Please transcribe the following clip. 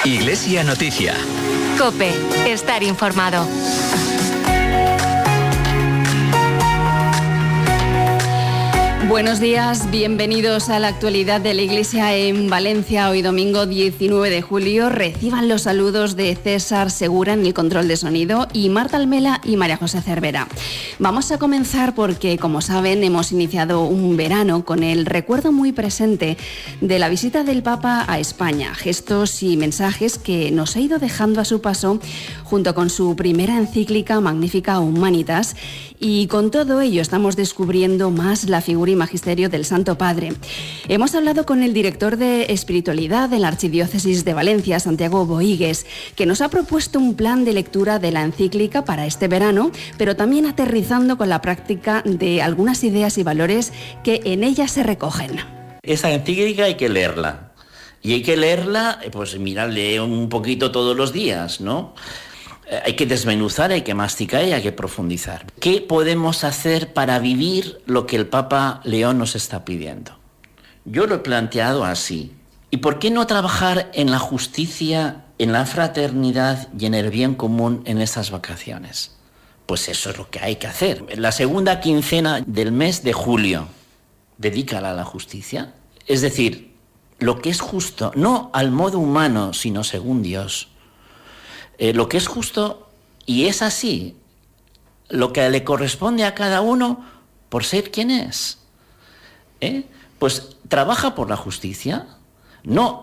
Iglesia Noticia. COPE. Estar informado. Buenos días, bienvenidos a la actualidad de la Iglesia en Valencia. Hoy domingo 19 de julio reciban los saludos de César Segura en el control de sonido y Marta Almela y María José Cervera. Vamos a comenzar porque, como saben, hemos iniciado un verano con el recuerdo muy presente de la visita del Papa a España, gestos y mensajes que nos ha ido dejando a su paso junto con su primera encíclica Magnificat Humanitas, y con todo ello estamos descubriendo más la figura y magisterio del Santo Padre. Hemos hablado con el director de Espiritualidad de la Archidiócesis de Valencia, Santiago Boigues, que nos ha propuesto un plan de lectura de la encíclica para este verano, pero también aterrizando con la práctica de algunas ideas y valores que en ella se recogen. Esa encíclica hay que leerla. Y hay que leerla, pues mira, lee un poquito todos los días, ¿no? Hay que desmenuzar, hay que masticar y hay que profundizar. ¿Qué podemos hacer para vivir lo que el Papa León nos está pidiendo? Yo lo he planteado así. ¿Y por qué no trabajar en la justicia, en la fraternidad y en el bien común en estas vacaciones? Pues eso es lo que hay que hacer. La segunda quincena del mes de julio, dedícala a la justicia. Es decir, lo que es justo, no al modo humano, sino según Dios. Lo que es justo, y es así, lo que le corresponde a cada uno por ser quien es. Pues trabaja por la justicia, no